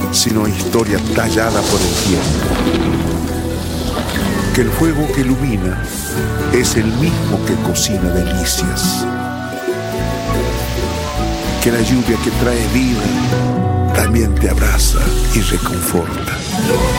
sino historia tallada por el tiempo. Que el fuego que ilumina es el mismo que cocina delicias. Que la lluvia que trae vida también te abraza y reconforta.